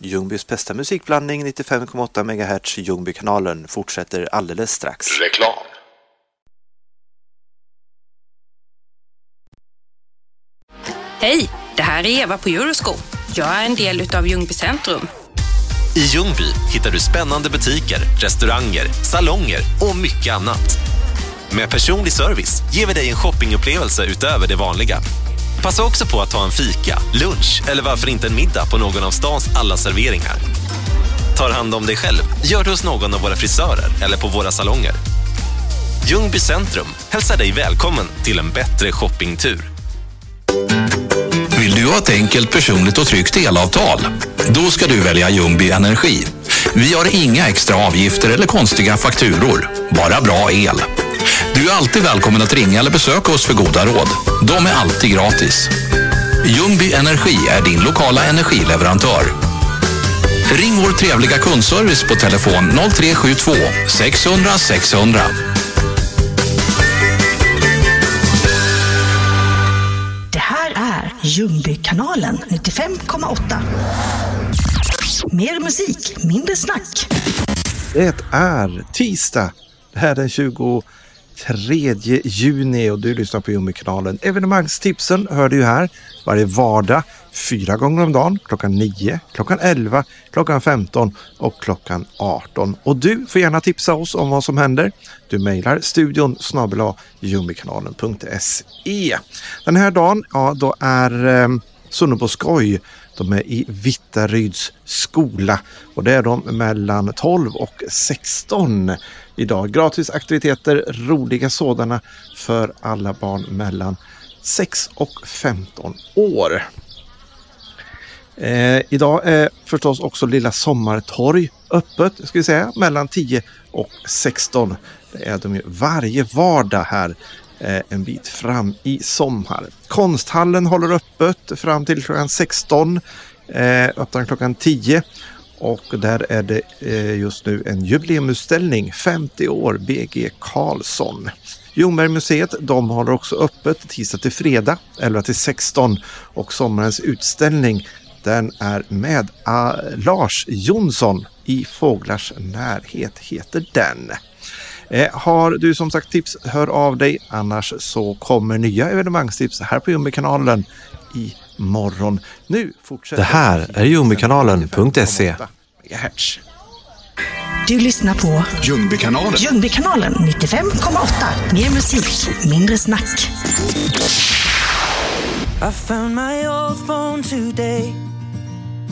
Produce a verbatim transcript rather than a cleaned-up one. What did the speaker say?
Ljungbys bästa musikblandning nittiofem komma åtta megahertz. Ljungbykanalen fortsätter alldeles strax. Reklam. Hej, det här är Eva på Euroscope. Jag är en del utav Ljungby Centrum. I Ljungby hittar du spännande butiker, restauranger, salonger och mycket annat. Med personlig service ger vi dig en shoppingupplevelse utöver det vanliga. Passa också på att ta en fika, lunch eller varför inte en middag på någon av stans alla serveringar. Tar hand om dig själv, gör det hos någon av våra frisörer eller på våra salonger. Ljungby Centrum hälsar dig välkommen till en bättre shoppingtur. Vill du ha ett enkelt, personligt och tryggt elavtal? Då ska du välja Ljungby Energi. Vi har inga extra avgifter eller konstiga fakturor, bara bra el. Du är alltid välkommen att ringa eller besöka oss för goda råd. De är alltid gratis. Ljungby Energi är din lokala energileverantör. Ring vår trevliga kundservice på telefon noll tre sju två sex hundra sex hundra. Det här är Ljungbykanalen nittiofem komma åtta. Mer musik, mindre snack. Det är tisdag. Det här är den tjugotredje juni och du lyssnar på Ljungbykanalen. Evenemangstipsen hör du här varje vardag, fyra gånger om dagen, klockan nio, klockan elva, klockan femton och klockan arton. Och du får gärna tipsa oss om vad som händer. Du mejlar studion snabel-a ljungbykanalen punkt se. Den här dagen, ja, då är eh, Sunnebo Skoj. De är i Vittaryds skola och det är de mellan tolv och sexton idag. Gratis aktiviteter, roliga sådana för alla barn mellan sex och femton år. Eh, idag är förstås också Lilla Sommartorg öppet, ska vi säga, mellan tio och sexton. Det är de ju varje vardag här eh, en bit fram i sommar. Konsthallen håller öppet fram till klockan sexton, eh, öppnar klockan tio. Och där är det eh, just nu en jubileumsutställning, femtio år B G Karlsson. Ljungbergmuseet, de håller också öppet tisdag till fredag, elva till sexton. Och sommarens utställning, den är med uh, Lars Jonsson i Fåglars närhet heter den. Eh, har du som sagt tips, hör av dig. Annars så kommer nya evenemangstips här på Ljungbykanalen i morgon. Nu fortsätter. Det här är ljungbykanalen punkt se. Du lyssnar på Ljungbykanalen. Ljungbykanalen nittiofem komma åtta. Mer musik, mindre snack. I found my old phone today.